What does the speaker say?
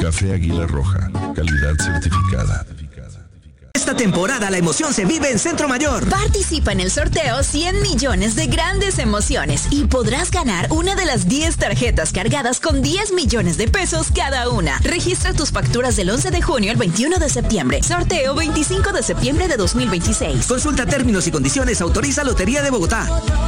Café Águila Roja, calidad certificada. Esta temporada la emoción se vive en Centro Mayor. Participa en el sorteo 100 millones de grandes emociones y podrás ganar una de las 10 tarjetas cargadas con 10 millones de pesos cada una. Registra tus facturas del 11 de junio al 21 de septiembre. Sorteo 25 de septiembre de 2026. Consulta términos y condiciones. Autoriza Lotería de Bogotá.